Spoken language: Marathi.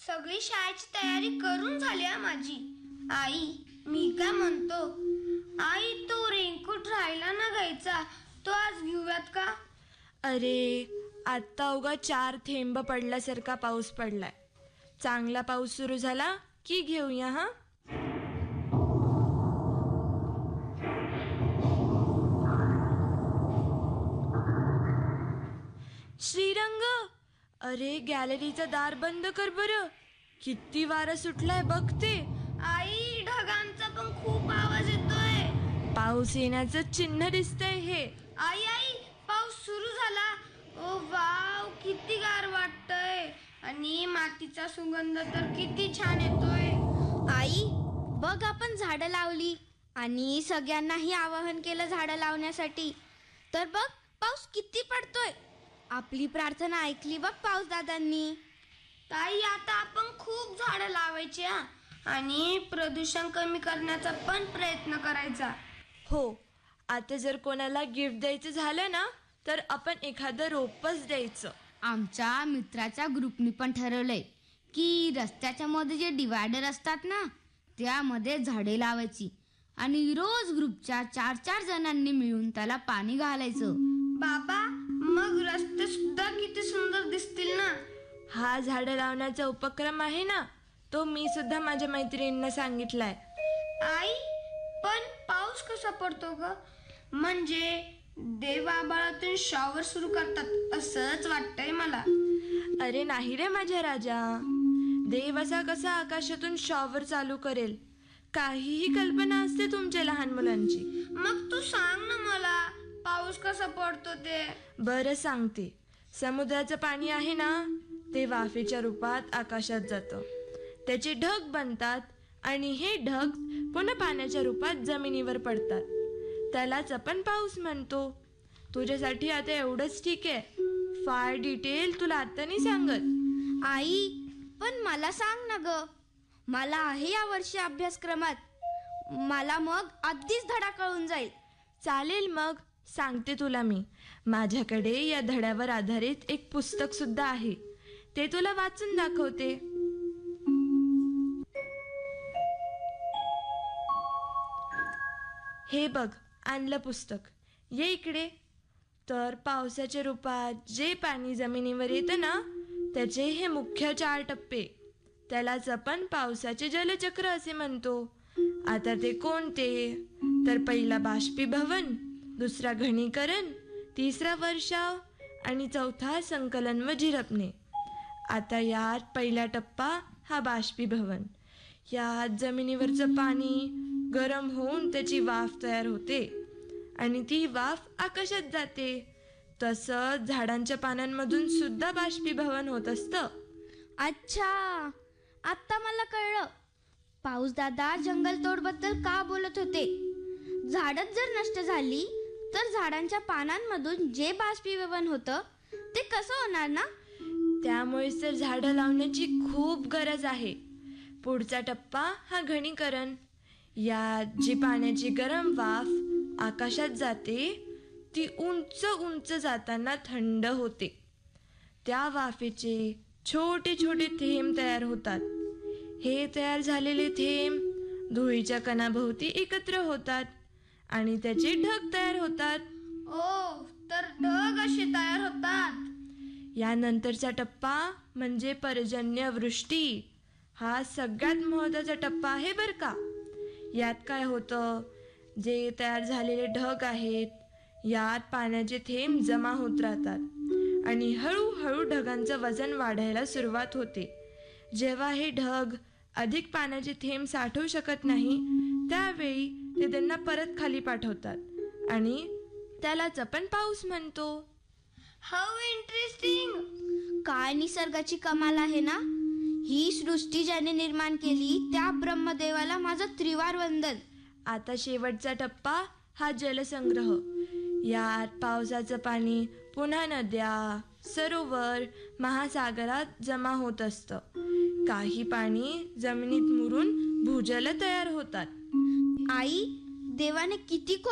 सगळी शाळेची तयारी करून झाली आहे माझी. आई, मी काय म्हणतो, आई तो रेनकोट राहिला ना घ्यायचा, तो आज घेऊयात का? अरे, आत्ता उगा 4 थेंब पडल्यासारखा पाऊस पडलाय. चांगला पाऊस सुरू झाला की घेऊया. हा, श्रीरंग, अरे गॅलरीचं दार बंद कर बरं. किती वारा सुटलाय बघ ते. आई, ढगांचा पण खूप आवाज येतोय. पाऊस येण्याचं चिन्ह दिसतंय हे. आई आई, पाऊस सुरू झाला. ओ वाव, किती गार वाटतंय आणि मातीचा सुगंध तर किती छान येतोय. आई, बघ आपण झाडं लावली आणि सगळ्यांनाही आवाहन केलं झाडं लावण्यासाठी. तर बघ पाऊस किती पडतोय. आपली प्रार्थना ऐकली बघ पाऊस दादांनी. ताई, आता आपण खूप झाडं लावायची हा, आणि प्रदूषण कमी करण्याचा पण प्रयत्न करायचा. हो, आता जर कोणाला गिफ्ट द्यायचं झालं ना, तर आपण एखादं रोपच द्यायचं. आमच्या मित्राच्या ग्रुपनी पण ठरवलंय की रस्त्याच्या मध्ये जे डिवायडर असतात ना, त्यामध्ये झाडे लावायची आणि रोज ग्रुपच्या 4-4 जणांनी मिळून त्याला पाणी घालायचं. बाबा, मग रस्ते सुद्धा किती सुंदर दिसतील ना. हा झाडं लावण्याचा उपक्रम आहे ना, तो मी सुद्धा माझ्या मैत्रिणींना सांगितलाय. आई, पण पाऊस कसा पडतो ग? म्हणजे देव आभाळातून शॉवर सुरू करतात असंच वाटतंय मला. अरे नाही रे माझ्या राजा, देव असा कसा आकाशातून शॉवर चालू करेल? काहीही कल्पना असते तुमच्या लहान मुलांची. मग तू सांग ना मला, पाऊस कसा पडतो ते. बरं सांगते. समुद्राचं पाणी आहे ना, ते वाफेच्या रूपात आकाशात जातं. त्याचे ढग बनतात आणि हे ढग पुन्हा पाण्याच्या रूपात जमिनीवर पडतात. त्यालाच आपण पाऊस म्हणतो. तुझ्यासाठी आता एवढंच ठीक आहे. फार डिटेल तुला आता नाही सांगत. आई, पण मला सांग ना ग, मला आहे या वर्षी अभ्यासक्रमात. मला मग आधीच धडा कळून जाईल. चालेल, मग सांगते तुला मी. माझ्याकडे या धड्यावर आधारित एक पुस्तक सुद्धा आहे, ते तुला वाचून दाखवते. हे बघ, आणलं पुस्तक. ये इकडे. तर पावसाच्या रूपात जे पाणी जमिनीवर येतं ना, त्याचे हे मुख्य 4 टप्पे. त्यालाच आपण पावसाचे जलचक्र असे म्हणतो. आता ते कोणते? तर पहिला बाष्पीभवन, दुसरा घनीकरण, तिसरा वर्षाव आणि चौथा संकलन व झिरपणे. आता यात पहिला टप्पा हा बाष्पीभवन. यात जमिनीवरचं पाणी गरम होऊन त्याची वाफ तयार होते आणि ती वाफ आकाशात जाते. तसंच झाडांच्या पानांमधून सुद्धा बाष्पीभवन होत असतं. अच्छा, आता मला कळलं. पाऊस दादा जंगलतोड बद्दल का बोलत होते. झाडच जर नष्ट झाली तर झाडांच्या पानांमधून जे बाष्पीभवन होतं ते कसं होणार ना. त्यामुळेच तर झाडं लावण्याची खूप गरज आहे. पुढचा टप्पा हा घनीकरण. यात जी पाण्याची गरम वाफ आकाशात जाते, ती उंच उंच जाताना थंड होते. त्या वाफेचे छोटे छोटे थेंब तयार होतात. हे तयार झालेले थेंब धुळीच्या कणाभोवती एकत्र होतात आणि त्याचे ढग तयार होतात. ओ, तर ढग असे तयार होतात. यानंतरचा टप्पा म्हणजे पर्जन्यवृष्टी. हा सगळ्यात महत्त्वाचा टप्पा आहे बरं का. यात काय होतं, जे तयार झालेले ढग आहेत, यात पाण्याचे थेंब जमा होत राहतात आणि हळूहळू ढगांचं वजन वाढायला सुरुवात होते. जेव्हा हे ढग अधिक पाण्याचे थेंब साठवू शकत नाही, त्यावेळी ते त्यांना परत खाली पाठवतात आणि त्यालाच आपण पाऊस म्हणतो. How interesting. काय निसर्गाची कमाल आहे ना. ही सृष्टी ज्याने निर्माण केली त्या ब्रह्मदेवाला माझं त्रिवार वंदन. आता शेवटचा टप्पा हा जलसंग्रह. यात पावसाचं पाणी पुन्हा नद्या, सरोवर, महासागरात जमा होत असतं. काही पाणी जमिनीत मुरून भूजल तयार होतात. आई, देवाने किती